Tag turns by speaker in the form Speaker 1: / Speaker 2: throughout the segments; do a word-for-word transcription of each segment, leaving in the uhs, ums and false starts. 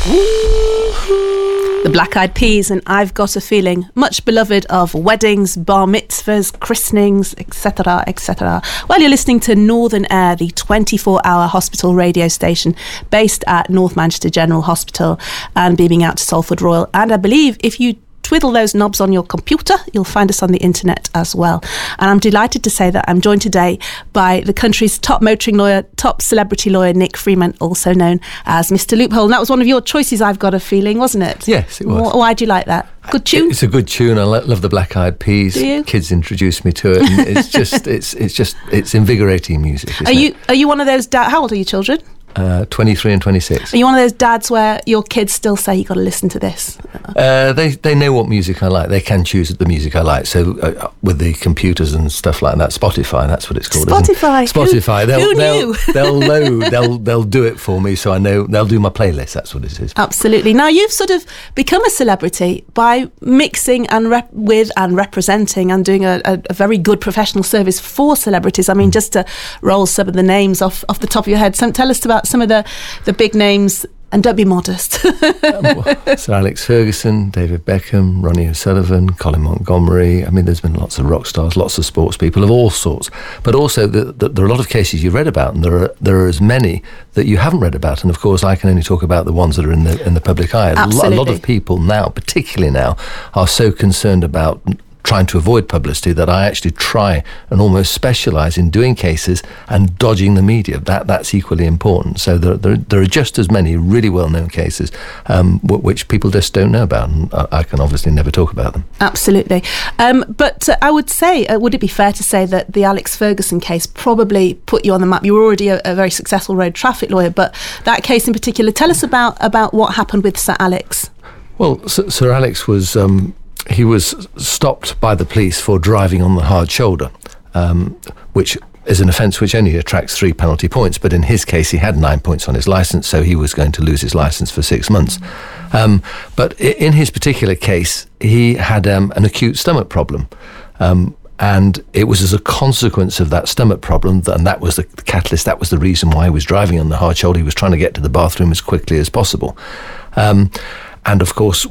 Speaker 1: The Black Eyed Peas and I've Got a Feeling, much beloved of weddings, bar mitzvahs, christenings, et cetera, et cetera. Well, you're listening to Northern Air, the twenty-four hour hospital radio station based at North Manchester General Hospital and beaming out to Salford Royal. And I believe if you twiddle those knobs on your computer, you'll find us on the internet as well. And I'm delighted to say that I'm joined today by the country's top motoring lawyer, top celebrity lawyer, Nick Freeman, also known as Mister Loophole. And that was one of your choices, I've Got a Feeling, wasn't it?
Speaker 2: Yes, it was.
Speaker 1: Why do you like that? Good tune?
Speaker 2: It's a good tune. I love the Black Eyed Peas.
Speaker 1: Do you?
Speaker 2: Kids introduced me to it. And it's just, it's, it's just, it's invigorating music.
Speaker 1: Are you,
Speaker 2: it?
Speaker 1: are you one of those, da- how old are your children?
Speaker 2: Uh, twenty-three and twenty-six.
Speaker 1: Are you one of those dads where your kids still say you got to listen to this?
Speaker 2: Uh, they they know what music I like. They can choose the music I like. So uh, with the computers and stuff like that, Spotify, that's what it's called.
Speaker 1: Spotify.
Speaker 2: Isn't it? Spotify.
Speaker 1: Who,
Speaker 2: they'll,
Speaker 1: who
Speaker 2: they'll,
Speaker 1: knew?
Speaker 2: they'll know. They'll they'll do it for me. So I know they'll do my playlist. That's what it is.
Speaker 1: Absolutely. Now you've sort of become a celebrity by mixing and rep- with and representing and doing a, a, a very good professional service for celebrities. I mean, mm. just to roll some of the names off off the top of your head. Some, tell us about some of the. the big names, and don't be modest.
Speaker 2: um, well, Sir Alex Ferguson, David Beckham, Ronnie O'Sullivan, Colin Montgomery. I mean, there's been lots of rock stars, lots of sports people of all sorts. But also, the, the, there are a lot of cases you've read about, and there are there are as many that you haven't read about. And of course, I can only talk about the ones that are in the in the public eye.
Speaker 1: Absolutely.
Speaker 2: A lot of people now, particularly now, are so concerned about trying to avoid publicity that I actually try and almost specialise in doing cases and dodging the media. That that's equally important. So there there, there are just as many really well-known cases um, w- which people just don't know about, and I, I can obviously never talk about them.
Speaker 1: Absolutely. Um, but uh, I would say, uh, would it be fair to say that the Alex Ferguson case probably put you on the map? You were already a, a very successful road traffic lawyer, but that case in particular, tell us about, about what happened with Sir Alex.
Speaker 2: Well, Sir, Sir Alex was... Um, He was stopped by the police for driving on the hard shoulder, um, which is an offence which only attracts three penalty points. But in his case, he had nine points on his licence, so he was going to lose his licence for six months. Um, but in his particular case, he had um, an acute stomach problem. Um, and it was as a consequence of that stomach problem, and that was the catalyst, that was the reason why he was driving on the hard shoulder. He was trying to get to the bathroom as quickly as possible. Um, and of course...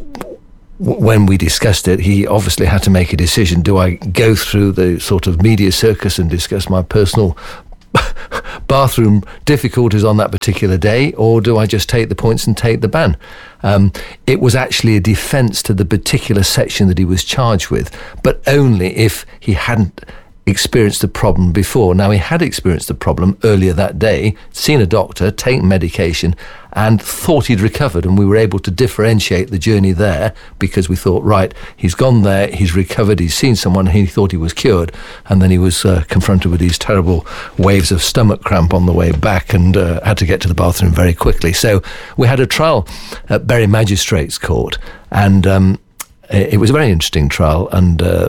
Speaker 2: when we discussed it, he obviously had to make a decision. Do I go through the sort of media circus and discuss my personal bathroom difficulties on that particular day, or do I just take the points and take the ban? Um, it was actually a defence to the particular section that he was charged with, but only if he hadn't experienced the problem before. Now, he had experienced the problem earlier that day, seen a doctor, taken medication, and thought he'd recovered, and we were able to differentiate the journey there because we thought, right, he's gone there, he's recovered, he's seen someone, he thought he was cured, and then he was uh, confronted with these terrible waves of stomach cramp on the way back and uh, had to get to the bathroom very quickly. So we had a trial at Bury Magistrates Court, and um, it, it was a very interesting trial, and uh,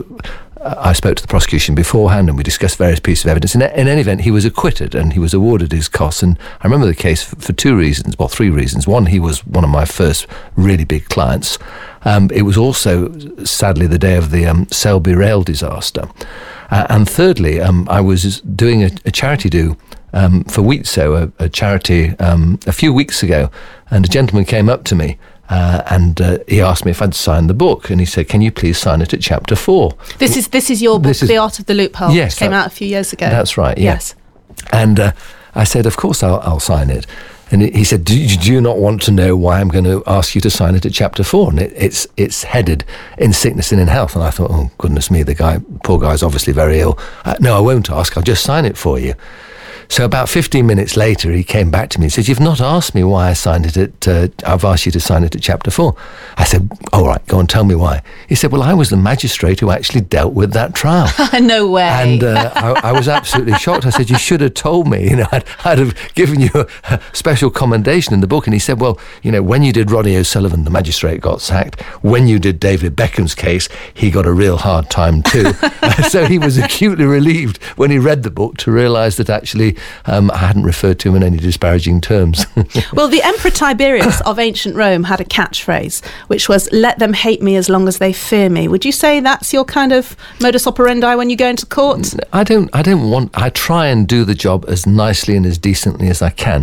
Speaker 2: I spoke to the prosecution beforehand and we discussed various pieces of evidence. In, in any event, he was acquitted and he was awarded his costs. And I remember the case for, for two reasons, well, three reasons. One, he was one of my first really big clients. Um, it was also, sadly, the day of the um, Selby rail disaster. Uh, and thirdly, um, I was doing a, a charity do um, for Wheatso, a, a charity, um, a few weeks ago. And a gentleman came up to me Uh, and uh, he asked me if I'd sign the book, and he said, "Can you please sign it at chapter four?"
Speaker 1: This is this is your book, is, The Art of the Loophole,
Speaker 2: yes,
Speaker 1: which came
Speaker 2: that,
Speaker 1: out a few years ago.
Speaker 2: That's right. Yeah.
Speaker 1: Yes.
Speaker 2: And uh, I said, "Of course, I'll, I'll sign it." And he said, do you, "Do you not want to know why I'm going to ask you to sign it at chapter four?" And it, it's it's headed "In Sickness and in Health." And I thought, "Oh goodness me, the guy, poor guy's obviously very ill." Uh, no, I won't ask. I'll just sign it for you. So about fifteen minutes later, he came back to me and said, "You've not asked me why I signed it at, uh, I've asked you to sign it at chapter four. I said, "All right, go on, tell me why." He said, "Well, I was the magistrate who actually dealt with that trial."
Speaker 1: No way.
Speaker 2: And uh, I, I was absolutely shocked. I said, "You should have told me. You know, I'd, I'd have given you a, a special commendation in the book." And he said, "Well, you know, when you did Ronnie O'Sullivan, the magistrate got sacked. When you did David Beckham's case, he got a real hard time too." So he was acutely relieved when he read the book to realise that actually Um, I hadn't referred to him in any disparaging terms.
Speaker 1: Well, the Emperor Tiberius of ancient Rome had a catchphrase, which was, "Let them hate me as long as they fear me." Would you say that's your kind of modus operandi when you go into court?
Speaker 2: I don't, I don't want, I try and do the job as nicely and as decently as I can.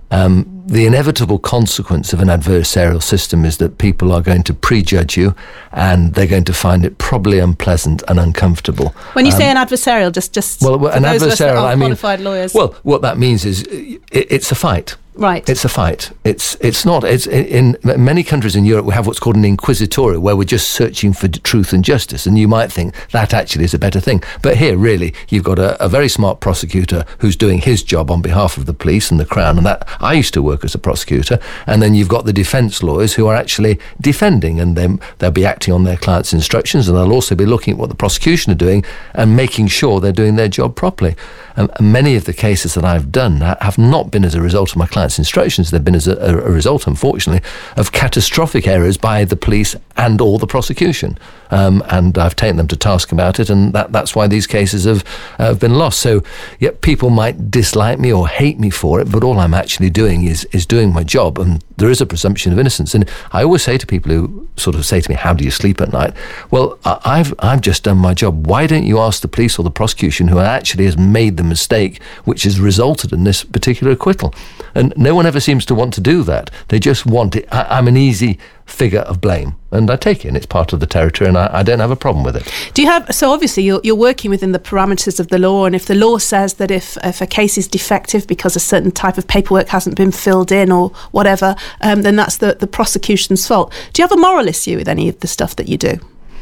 Speaker 2: Um, the inevitable consequence of an adversarial system is that people are going to prejudge you, and they're going to find it probably unpleasant and uncomfortable.
Speaker 1: When you
Speaker 2: um,
Speaker 1: say an adversarial, just just
Speaker 2: well,
Speaker 1: for
Speaker 2: an
Speaker 1: those of us that
Speaker 2: adversarial,
Speaker 1: aren't
Speaker 2: I mean,
Speaker 1: qualified lawyers.
Speaker 2: Well, what that means is it, it's a fight.
Speaker 1: Right.
Speaker 2: It's a fight. It's it's not. It's in, in many countries in Europe we have what's called an inquisitorial, where we're just searching for truth and justice, and you might think that actually is a better thing. But here, really, you've got a, a very smart prosecutor who's doing his job on behalf of the police and the Crown, and that I used to work as a prosecutor, and then you've got the defence lawyers who are actually defending, and then they'll be acting on their clients' instructions, and they'll also be looking at what the prosecution are doing and making sure they're doing their job properly. And, and many of the cases that I've done have not been as a result of my clients' instructions. They've been as a, a result, unfortunately, of catastrophic errors by the police and or the prosecution. Um, and I've taken them to task about it, and that, that's why these cases have, uh, have been lost. So, yeah, people might dislike me or hate me for it, but all I'm actually doing is is doing my job, and there is a presumption of innocence. And I always say to people who sort of say to me, "How do you sleep at night?" Well, I've I've just done my job. Why don't you ask the police or the prosecution who actually has made the mistake which has resulted in this particular acquittal? And no one ever seems to want to do that. They just want it. I, I'm an easy figure of blame, and I take it, and it's part of the territory, and I, I don't have a problem with it.
Speaker 1: Do you have, so obviously you're, you're working within the parameters of the law, and if the law says that if, if a case is defective because a certain type of paperwork hasn't been filled in or whatever, um, then that's the, the prosecution's fault. Do you have a moral issue with any of the stuff that you do?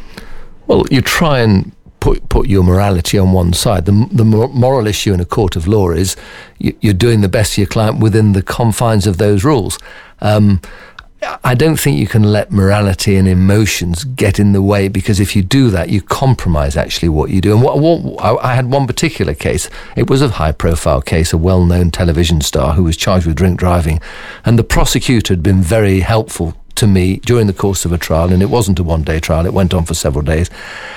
Speaker 2: Well, you try and put put your morality on one side. The, the moral issue in a court of law is you, you're doing the best for your client within the confines of those rules. Um, I don't think you can let morality and emotions get in the way, because if you do that, you compromise actually what you do. And what, what I, I had one particular case. It was a high-profile case, a well-known television star who was charged with drink driving, and the prosecutor had been very helpful to me during the course of a trial, and it wasn't a one-day trial. It went on for several days,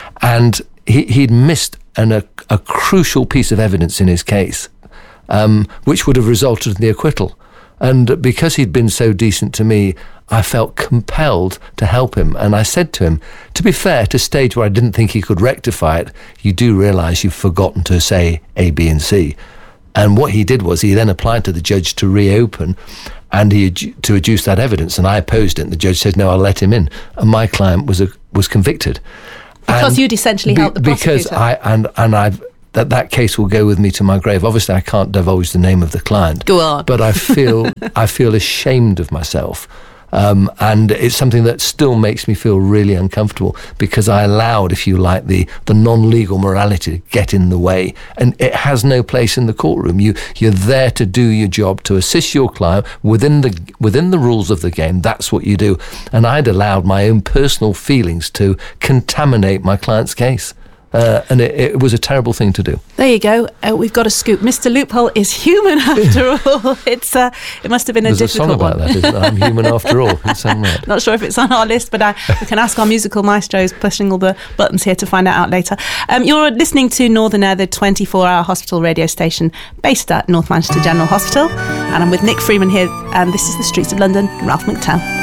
Speaker 2: and he, he'd missed an, a, a crucial piece of evidence in his case, um, which would have resulted in the acquittal. And because he'd been so decent to me, I felt compelled to help him. And I said to him, to be fair, to a stage where I didn't think he could rectify it, you do realise you've forgotten to say A, B and C. And what he did was he then applied to the judge to reopen and he to adduce that evidence. And I opposed it. And the judge said, no, I'll let him in. And my client was a, was convicted.
Speaker 1: Because
Speaker 2: and
Speaker 1: you'd essentially helped the prosecutor.
Speaker 2: Because I, and, and I've, that that case will go with me to my grave. Obviously, I can't divulge the name of the client.
Speaker 1: Go on.
Speaker 2: But I feel I feel ashamed of myself. Um, and it's something that still makes me feel really uncomfortable, because I allowed, if you like, the, the non-legal morality to get in the way. And it has no place in the courtroom. You, you're there to do your job, to assist your client within the within the rules of the game. That's what you do. And I'd allowed my own personal feelings to contaminate my client's case. Uh, and it, it was a terrible thing to do.
Speaker 1: There you go. Uh, we've got a scoop. Mister Loophole is human after all. It's uh, it must have been a
Speaker 2: There's
Speaker 1: difficult
Speaker 2: a song about
Speaker 1: one.
Speaker 2: that, isn't there? I'm human after all. It's unread.
Speaker 1: Not sure if it's on our list, but uh, we can ask our musical maestros pushing all the buttons here to find that out later. Um, you're listening to Northern Air, the twenty-four hour hospital radio station based at North Manchester General Hospital. And I'm with Nick Freeman here, and this is The Streets of London, Ralph McTell.